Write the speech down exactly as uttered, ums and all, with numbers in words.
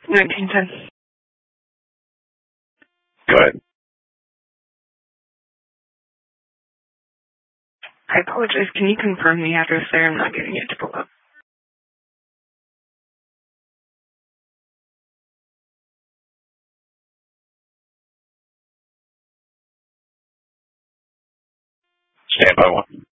nineteen ten. Go ahead. I apologize. Can you confirm the address there? I'm not getting it to pull up. Stand by one.